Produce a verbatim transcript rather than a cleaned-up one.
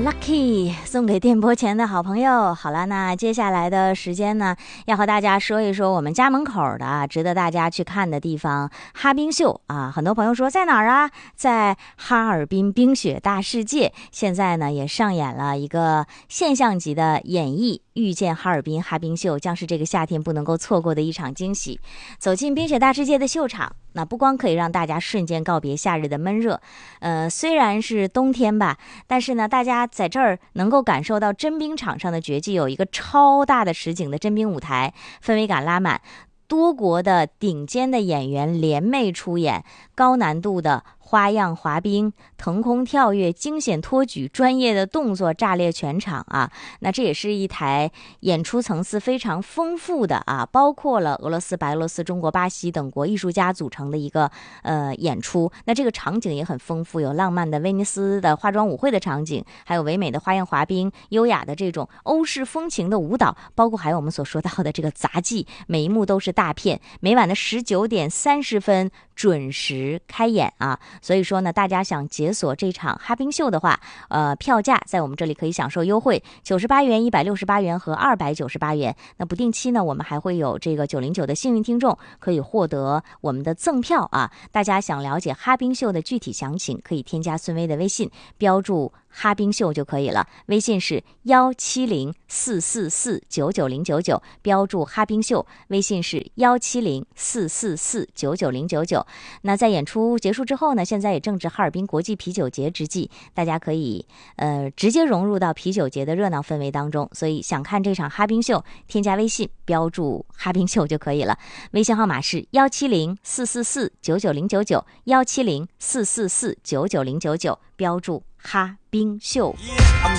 Lucky 送给电波前的好朋友。好了，那接下来的时间呢，要和大家说一说我们家门口的值得大家去看的地方——哈冰秀啊。很多朋友说在哪儿啊？在哈尔滨冰雪大世界。现在呢，也上演了一个现象级的演绎。遇见哈尔滨哈冰秀将是这个夏天不能够错过的一场惊喜。走进冰雪大世界的秀场，那不光可以让大家瞬间告别夏日的闷热，呃，虽然是冬天吧，但是呢，大家在这儿能够感受到真冰场上的绝技，有一个超大的实景的真冰舞台，氛围感拉满，多国的顶尖的演员联袂出演，高难度的花样滑冰、腾空跳跃、惊险托举，专业的动作炸裂全场啊！那这也是一台演出层次非常丰富的啊，包括了俄罗斯、白俄罗斯、中国、巴西等国艺术家组成的一个呃演出。那这个场景也很丰富，有浪漫的威尼斯的化妆舞会的场景，还有唯美的花样滑冰、优雅的这种欧式风情的舞蹈，包括还有我们所说到的这个杂技，每一幕都是大片。每晚的十九点三十分准时开演啊！所以说呢，大家想解锁这场哈冰秀的话，呃，票价在我们这里可以享受优惠，九十八元、一百六十八元和二百九十八元。那不定期呢，我们还会有这个九零九的幸运听众可以获得我们的赠票啊！大家想了解哈冰秀的具体详情，可以添加孙威的微信，标注哈冰秀就可以了。微信是幺七零四四四九九零九九，标注哈冰秀，微信是幺七零四四四九九零九九。那在演出结束之后呢，现在也正值哈尔滨国际啤酒节之际，大家可以呃直接融入到啤酒节的热闹氛围当中。所以想看这场哈冰秀，添加微信标注哈冰秀就可以了。微信号码是幺七零四四四九九零九九，幺七零四四四九九零九九，标注哈冰秀。